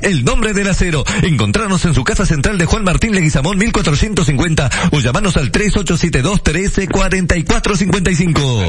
el nombre del acero. Encontrarnos en su casa central de Juan Martín Leguizamón 1450 o llamanos al 3872-134455.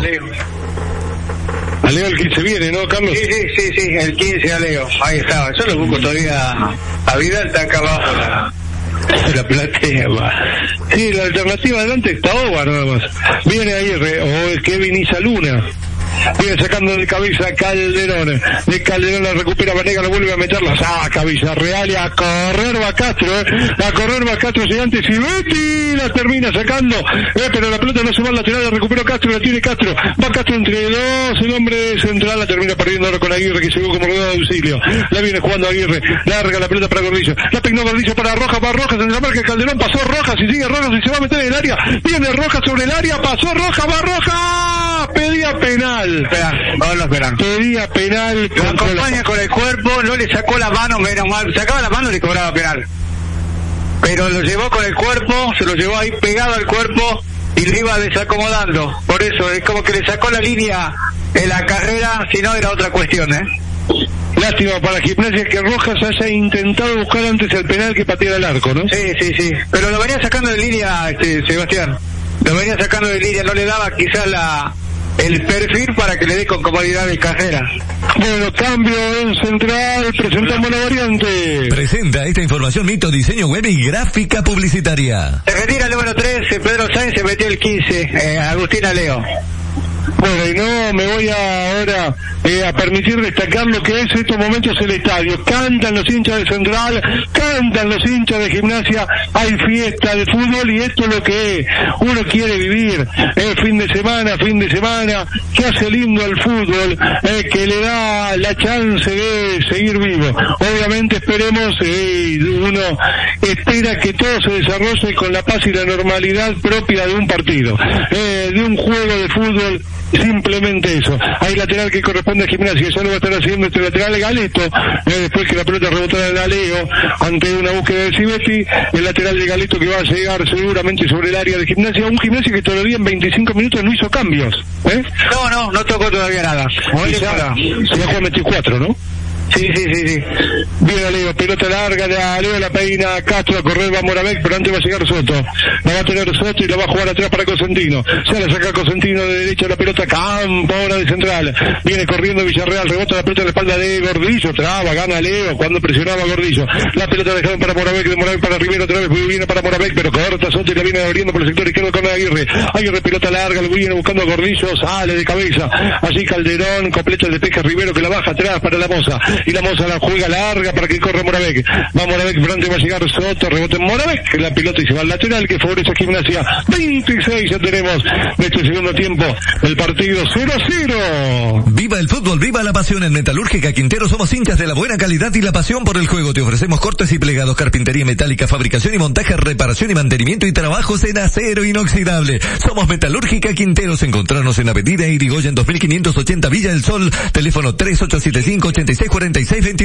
Aleo el 15 viene, ¿no, Carlos? Sí, el 15 Aleo. Ahí estaba. Yo lo busco todavía a Vidal, está acá abajo la platea, va. Sí, la alternativa adelante está Oba nada más. Viene ahí o Kevin Isaluna. Viene sacando de cabeza Calderón. De Calderón la recupera Vanega, lo vuelve a meter, la saca Villarreal y a correr va Castro. A correr va Castro Gigante Silvetti, la termina sacando. Pero la pelota no se va al lateral, la recuperó Castro, la tiene Castro. Va Castro entre dos, el hombre central la termina perdiendo ahora con Aguirre, que llegó como rodado de auxilio. La viene jugando Aguirre, larga la pelota para Gordillo. La peinó Gordillo para Rojas, va Rojas en la marca Calderón, pasó Rojas y sigue Rojas y se va a meter en el área. Viene Rojas sobre el área, pasó Rojas, va Rojas. Pedía penal. Pedía penal. Lo acompaña con el cuerpo, no le sacó la mano, menos mal. Sacaba la mano y le cobraba penal. Pero lo llevó con el cuerpo, se lo llevó ahí pegado al cuerpo y le iba desacomodando. Por eso, es como que le sacó la línea en la carrera, si no era otra cuestión, Lástima para Gimnasia que Rojas haya intentado buscar antes el penal que pateara el arco, ¿no? Sí. Pero lo venía sacando de línea, Sebastián. Lo venía sacando de línea, no le daba quizás el perfil para que le dé con comodidad de carrera. Bueno, cambio en central, presentamos la variante. Presenta esta información Mito Diseño Web y Gráfica Publicitaria. Se retira el número 13, Pedro Sáenz, se metió el 15, Agustín Aleo. Bueno, y no me voy ahora a permitir destacar lo que es estos momentos el estadio. Cantan los hinchas de Central, cantan los hinchas de Gimnasia, hay fiesta de fútbol y esto es lo que uno quiere vivir. Fin de semana, que hace lindo el fútbol, que le da la chance de seguir vivo. Obviamente esperemos, uno espera que todo se desarrolle con la paz y la normalidad propia de un partido, de un juego de fútbol. Simplemente eso. Hay lateral que corresponde a Gimnasia, ya lo va a estar haciendo este lateral Galeto, después que la pelota rebotara en Aleo ante una búsqueda de Silvetti, el lateral de Galeto que va a llegar seguramente sobre el área de Gimnasia, un Gimnasia que todavía en 25 minutos no hizo cambios. No tocó todavía nada. Se va a 24, ¿no? Sí. Viene Aleo, pelota larga de Aleo, la peina Castro, a correr va Moravec, pero antes va a llegar Soto. La va a tener Soto y la va a jugar atrás para Cosentino. Se la saca Cosentino de derecha, la pelota campo ahora de central. Viene corriendo Villarreal, rebota la pelota en la espalda de Gordillo, traba, gana Aleo cuando presionaba a Gordillo. La pelota dejada para Moravec, de Moravec para Rivero otra vez, viene para Moravec, pero corta Soto y la viene abriendo por el sector izquierdo con Aguirre. Aguirre, pelota larga, lo viene buscando a Gordillo, sale de cabeza. Allí Calderón, completa el despeje Rivero que la baja atrás para la Moza. Y la Moza la juega larga para que corra Moravec. Va Moravec, frente va a llegar Soto, rebote en Moravec, la pelota y se va al lateral que favorece a Gimnasia. 26 ya tenemos de este segundo tiempo, el partido 0-0. Viva el fútbol, viva la pasión. En Metalúrgica Quintero somos hinchas de la buena calidad y la pasión por el juego. Te ofrecemos cortes y plegados, carpintería metálica, fabricación y montaje, reparación y mantenimiento y trabajos en acero inoxidable. Somos Metalúrgica Quinteros. Encontrarnos en Avenida Irigoyen 2580 Villa del Sol, teléfono 3875-864629.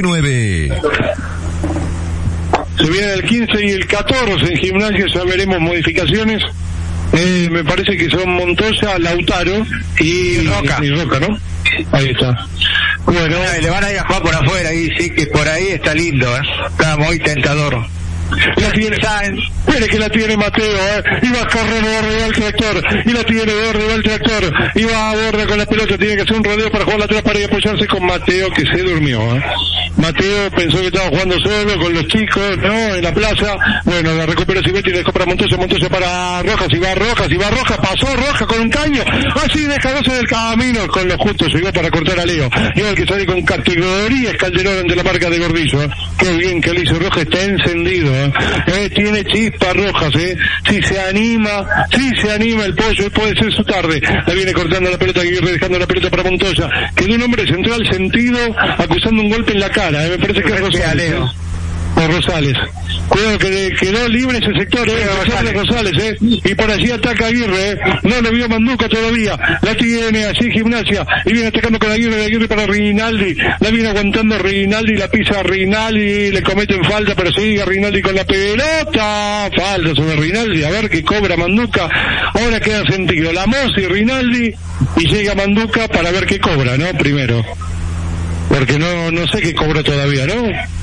Se viene el 15 y el 14 en Gimnasia, ya veremos modificaciones. Me parece que son Montoya, Lautaro y Roca, ¿no? Ahí está. Bueno, le van a ir a jugar por afuera, y sí que por ahí está lindo, está muy tentador. La tiene Sáenz, mire que la tiene Mateo, y va a correr borde al tractor, y la tiene borde al tractor, y va a borde con la pelota, tiene que hacer un rodeo para jugar la atrás para ir a apoyarse con Mateo, que se durmió. Mateo pensó que estaba jugando solo con los chicos, ¿no? En la plaza. Bueno, la recupera Silvetti y le compra Montoya para Rojas, y va Rojas, pasó Rojas con un caño, así deja dos en el camino, con lo justo llegó para cortar a Leo, y el que sale con categoría es Calderón ante la marca de Gordillo. Qué bien que le hizo Rojas, está encendido. Tiene chispa Rojas, si se anima el pollo, puede ser su tarde. La viene cortando la pelota Aguirre, dejando la pelota para Montoya, que de un hombre central sentido, acusando un golpe en la cara, me parece que es Rosales. Rosales. Cuidado que quedó libre ese sector, Rosales, y por allí ataca Aguirre, no lo vio Manduca todavía, la tiene así Gimnasia, y viene atacando con Aguirre para Rinaldi, la viene aguantando Rinaldi, la pisa Rinaldi, le cometen falta, pero sigue Rinaldi con la pelota, falta sobre Rinaldi, a ver qué cobra Manduca, ahora queda sentido, la Moza y Rinaldi, y llega Manduca para ver qué cobra, ¿no? Primero. Porque no sé qué cobró todavía, ¿no?